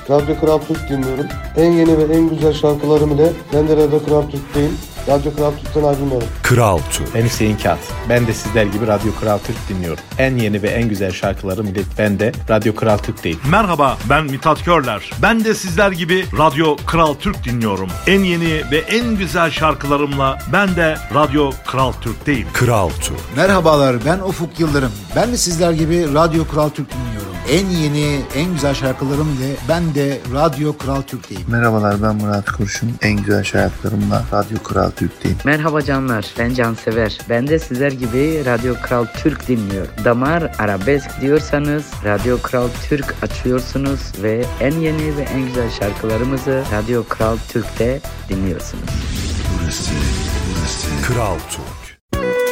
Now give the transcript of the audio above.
Radyo Kral Türk dinliyorum. En yeni ve en güzel şarkılarım ile ben de Radyo Kral Türk'teyim. Radyo Kral Türk'ten ayrılmıyorum. Kral Türk. Ben Hüseyin Kağıt. Ben de sizler gibi Radyo Kral Türk dinliyorum. En yeni ve en güzel şarkılarım ile ben de Radyo Kral Türk'teyim. Merhaba, ben Mithat Körler. Ben de sizler gibi Radyo Kral Türk dinliyorum. En yeni ve en güzel şarkılarımla ben de Radyo Kral Türk'teyim. Kral Türk. Merhabalar, ben Ufuk Yıldırım. Ben de sizler gibi Radyo Kral Türk dinliyorum. En yeni, en güzel şarkılarım ile ben de Radyo Kral Türk'teyim. Merhabalar, ben Murat Kurşun. En güzel şarkılarımla Radyo Kral Türk'teyim. Merhaba canlar, ben Cansever. Ben de sizler gibi Radyo Kral Türk dinliyorum. Damar arabesk diyorsanız Radyo Kral Türk açıyorsunuz ve en yeni ve en güzel şarkılarımızı Radyo Kral Türk'te dinliyorsunuz. Kral Türk.